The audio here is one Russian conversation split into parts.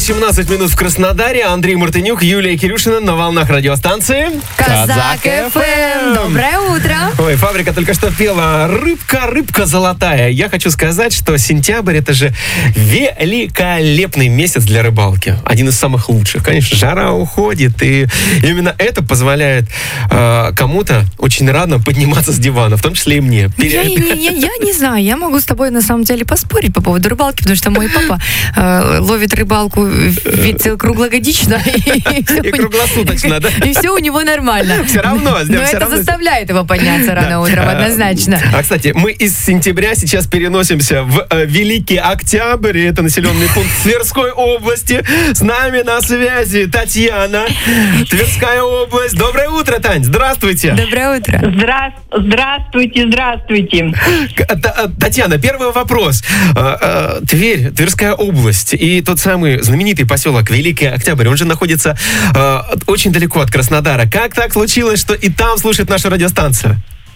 18 минут в Краснодаре. Андрей Мартынюк, Юлия Кирюшина на волнах радиостанции Казак ФМ. Доброе утро. Ой, Фабрика только что пела «Рыбка, рыбка золотая». Я хочу сказать, что сентябрь — это же великолепный месяц для рыбалки. Один из самых лучших. Конечно, жара уходит, и именно это позволяет кому-то очень рано подниматься с дивана, в том числе и мне. Я не знаю, я могу с тобой на самом деле поспорить по поводу рыбалки, потому что мой папа ловит рыбалку ведь круглогодично. И круглосуточно, да? И все у него нормально. Все равно. Но это заставляет его подняться рано утром, однозначно. А, кстати, мы из сентября сейчас переносимся в Великий Октябрь. Это населенный пункт Тверской области. С нами на связи Татьяна, Тверская область. Доброе утро, Тань. Здравствуйте. Доброе утро. Здравствуйте. Татьяна, первый вопрос. Тверь, Тверская область и тот самый знаменитый поселок Великий Октябрь, он же находится очень далеко от Краснодара. Как так случилось, что и там слушает нашу радиостанцию?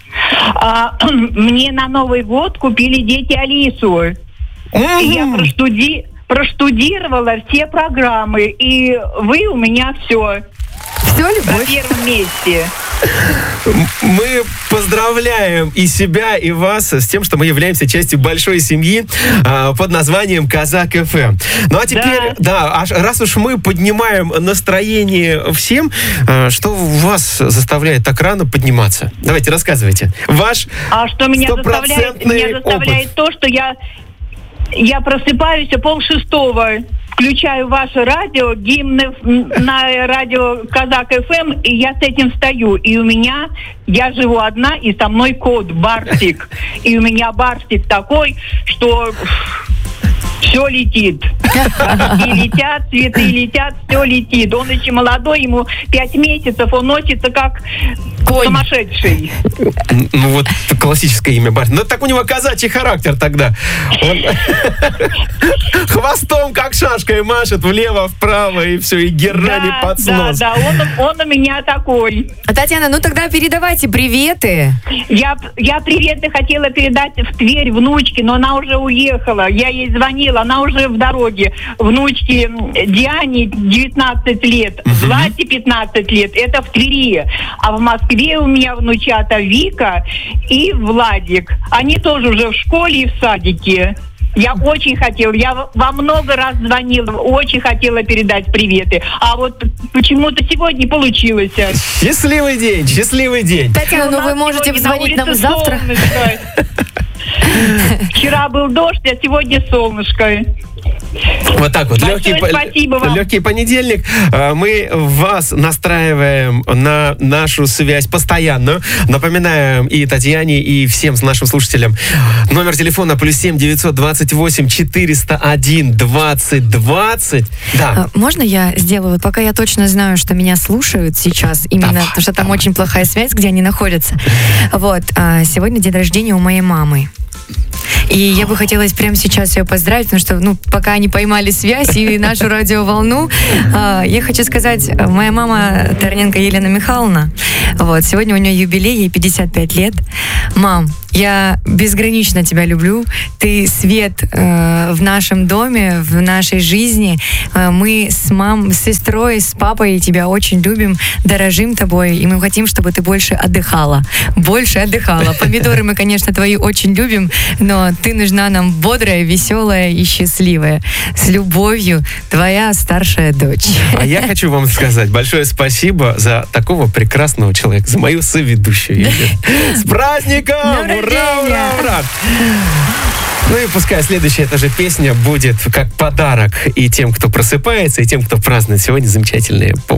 Мне на Новый год купили дети Алису. И я проштудировала все программы, и вы у меня все. Все, любовь? На первом месте. Мы поздравляем и себя, и вас с тем, что мы являемся частью большой семьи под названием Казак ФМ. Ну а теперь, раз уж мы поднимаем настроение всем, что вас заставляет так рано подниматься? Давайте, рассказывайте. Ваш что меня заставляет? Меня заставляет то, что я просыпаюсь о 5:30, включаю ваше радио, гимны на радио Казак ФМ, и я с этим встаю. И я живу одна, и со мной кот Барсик. И у меня Барсик такой, что все летит. И летят, цветы летят, все летит. Он еще молодой, ему 5 месяцев, он носится как сумасшедший. Ну вот классическое имя Барсик. Ну так у него казачий характер тогда. Он хвостом как шашкой машет влево-вправо, и все, и герани под снос. Да, он у меня такой. Татьяна, ну тогда передавайте приветы. Я приветы хотела передать в Тверь внучке, но она уже уехала. Я ей звонила, она уже в дороге. Внучке Диане 19 лет, Злате 15 лет. Это в Твери. А в Москве у меня внучата Вика и Владик. Они тоже уже в школе и в садике. Я очень хотела, я во много раз звонила, очень хотела передать приветы. А вот почему-то сегодня не получилось. Счастливый день. Татьяна, вы можете звонить нам завтра. Вчера был дождь, а сегодня солнышко. Вот так вот. Легкий понедельник. Мы вас настраиваем на нашу связь постоянную. Напоминаем и Татьяне, и всем нашим слушателям. Номер телефона +7 928 401 20 20. Да. Можно я сделаю? Вот пока я точно знаю, что меня слушают сейчас, именно потому что там очень плохая связь, где они находятся. Вот. Сегодня день рождения у моей мамы. И я бы хотела прямо сейчас ее поздравить, потому что, пока они поймали связь и нашу радиоволну, я хочу сказать, моя мама Тарненко Елена Михайловна, вот, сегодня у нее юбилей, ей 55 лет. Мам, я безгранично тебя люблю, ты свет в нашем доме, в нашей жизни. Мы с сестрой, с папой тебя очень любим, дорожим тобой, и мы хотим, чтобы ты больше отдыхала. Помидоры мы, конечно, твои очень любим, но ты нужна нам бодрая, веселая и счастливая. С любовью, твоя старшая дочь. А я хочу вам сказать большое спасибо за такого прекрасного человека, за мою соведущую. С праздником! Ура! Ну и пускай следующая эта же песня будет как подарок и тем, кто просыпается, и тем, кто празднует сегодня замечательные